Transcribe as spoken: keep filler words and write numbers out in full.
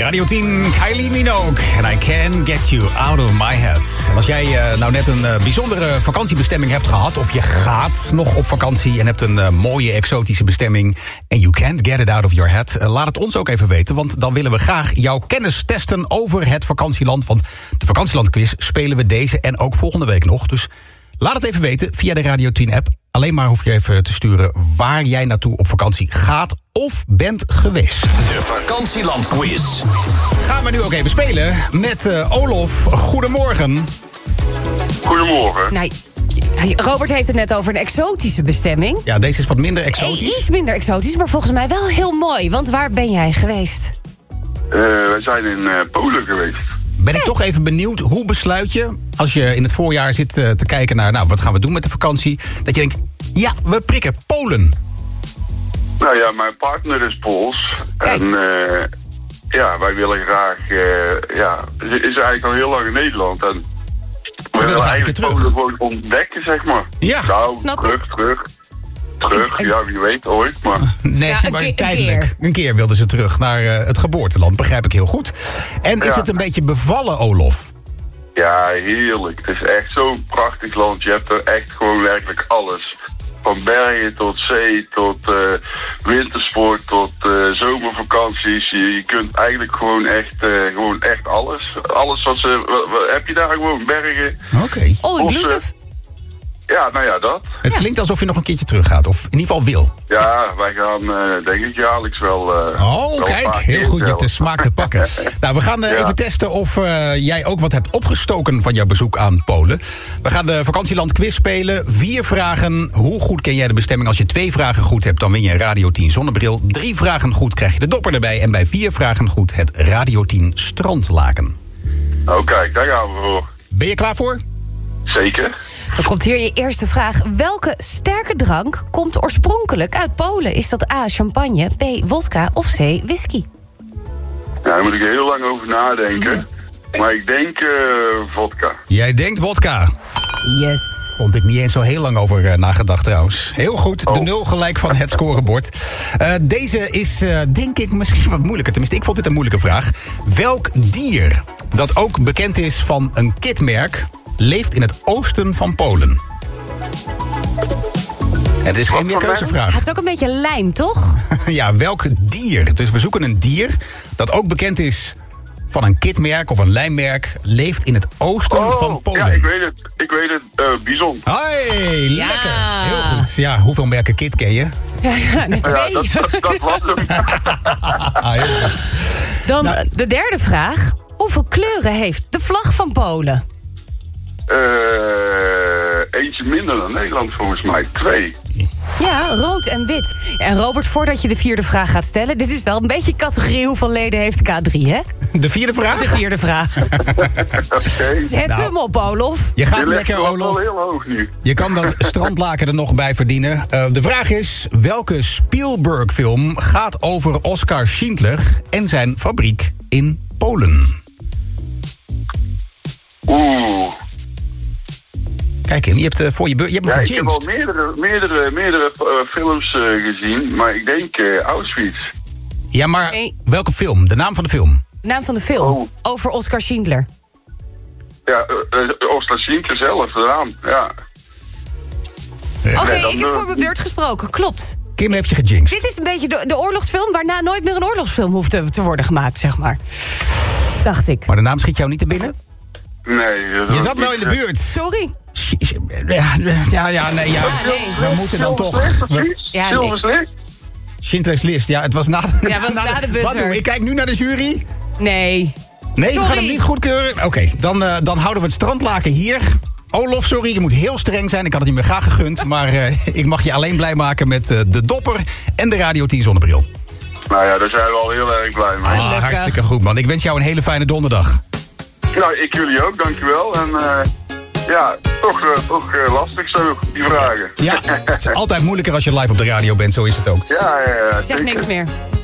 Radio tien, Kylie Minogue. And I can get you out of my head. En als jij uh, nou net een uh, bijzondere vakantiebestemming hebt gehad, of je gaat nog op vakantie en hebt een uh, mooie exotische bestemming en you can't get it out of your head, uh, laat het ons ook even weten, want dan willen we graag jouw kennis testen over het vakantieland. Want de vakantielandquiz spelen we deze en ook volgende week nog. Dus laat het even weten via de Radio tien app. Alleen maar hoef je even te sturen waar jij naartoe op vakantie gaat of bent geweest. De vakantielandquiz. Gaan we nu ook even spelen met uh, Olof. Goedemorgen. Goedemorgen. Nou, Robert heeft het net over een exotische bestemming. Ja, deze is wat minder exotisch. Iets minder exotisch, maar volgens mij wel heel mooi. Want waar ben jij geweest? Uh, wij zijn in uh, Polen geweest. Ben ik toch even benieuwd, hoe besluit je, als je in het voorjaar zit uh, te kijken naar, nou, wat gaan we doen met de vakantie, dat je denkt, ja, we prikken Polen. Nou ja, mijn partner is Pools. Kijk. En uh, ja, wij willen graag, uh, ja, ze is eigenlijk al heel lang in Nederland. En we willen eigenlijk terug. Polen gewoon ontdekken, zeg maar. Ja, nou, snap terug, ik. terug, terug. Ja, wie weet ooit, maar... Nee, Ja, een maar keer- een tijdelijk. keer. Een keer wilden ze terug naar uh, het geboorteland, begrijp ik heel goed. En is Ja. het een beetje bevallen, Olof? Ja, heerlijk. Het is echt zo'n prachtig land. Je hebt er echt gewoon werkelijk alles. Van bergen tot zee, tot uh, wintersport, tot uh, zomervakanties. Je, je kunt eigenlijk gewoon echt, uh, gewoon echt alles. Alles wat ze... Wat, wat, heb je daar gewoon bergen? Oké. All inclusive? Ja, nou ja, dat. Het klinkt alsof je nog een keertje teruggaat, of in ieder geval wil. Ja, wij gaan uh, denk ik jaarlijks wel... Uh, Oh, wel een kijk, paar heel keer goed, je zelfs. te smaak te pakken. Nou, we gaan uh, Ja. even testen of uh, jij ook wat hebt opgestoken van jouw bezoek aan Polen. We gaan de vakantieland quiz spelen. Vier vragen. Hoe goed ken jij de bestemming? Als je twee vragen goed hebt, dan win je een Radio tien zonnebril. Drie vragen goed krijg je de dopper erbij. En bij vier vragen goed het Radio tien strandlaken. Oh, kijk, daar gaan we voor. Ben je klaar voor? Zeker. Dan komt hier je eerste vraag. Welke sterke drank komt oorspronkelijk uit Polen? Is dat A, champagne, B, wodka of C, whisky? Ja, daar moet ik er heel lang over nadenken. Maar ik denk uh, vodka. Jij denkt wodka. Yes. Vond ik niet eens zo heel lang over uh, nagedacht trouwens. Heel goed, de Oh. nul gelijk van het scorebord. Uh, deze is uh, denk ik misschien wat moeilijker. Tenminste, ik vond dit een moeilijke vraag. Welk dier, dat ook bekend is van een kitmerk, leeft in het oosten van Polen? Het is geen Wat voor meerkeuzevraag. Het is ook een beetje lijm, toch? Ja, welk dier? Dus we zoeken een dier dat ook bekend is van een kitmerk of een lijmmerk, leeft in het oosten Oh, van Polen. ja, ik weet het. Ik weet het. Uh, bison. Hoi, lekker. Heel goed. Ja, hoeveel merken kit ken je? Ja, ja, net Ja, twee. dat, dat, dat was hem. Ah, heel goed. Dan Nou- eh, de derde vraag. Hoeveel kleuren heeft de vlag van Polen? Uh, eentje minder dan Nederland volgens mij. Twee. Ja, rood en wit. En Robert, voordat je de vierde vraag gaat stellen, dit is wel een beetje categorie hoeveel leden heeft K drie, hè? De vierde vraag? De vierde vraag. Oké. Zet Nou. hem op, Olof. Je gaat Je legt lekker, het wel Olof. heel hoog nu. Je kan dat strandlaken er nog bij verdienen. Uh, de vraag is, welke Spielberg-film gaat over Oskar Schindler en zijn fabriek in Polen? Oeh. Kijk, je hebt, uh, voor je, beur- je hebt hem Ja, ik heb al gejinxed. meerdere, meerdere, meerdere uh, films uh, gezien, maar ik denk uh, Auschwitz. Ja, maar Nee. welke film? De naam van de film? Naam van de film. Oh. Over Oskar Schindler. Ja, uh, uh, Oskar Schindler zelf, de naam. Ja. Oké, Nee, dan ik heb de- voor mijn beurt gesproken. Klopt. Kim heeft je gejinxed. Dit is een beetje de, de oorlogsfilm waarna nooit meer een oorlogsfilm hoeft te, te worden gemaakt, zeg maar. Dacht ik. Maar de naam schiet jou niet te binnen? Nee. Je zat wel in de buurt. Sorry. Ja, ja, ja, nee, ja. nee. We moeten dan toch... we- Ja, nee. Silverslicht? Schindler's List, ja, het was na, Ja, het was na de buzzer. Wat doen we? Ik kijk nu naar de jury. Nee. Nee, we gaan Sorry. hem niet goedkeuren. Oké, dan, uh, dan houden we het strandlaken hier. Olof, sorry, je moet heel streng zijn. Ik had het niet meer graag gegund. Maar uh, ik mag je alleen blij maken met uh, de dopper en de Radio tien zonnebril. Nou ja, daar zijn we al heel erg blij mee. Ah, hartstikke goed, man. Ik wens jou een hele fijne donderdag. Nou, ik jullie ook, dankjewel. En uh, ja, toch, uh, toch uh, lastig zo, die vragen. Ja, het is altijd moeilijker als je live op de radio bent. Zo is het ook. ja, ja, ja, Zeg zeker. niks meer.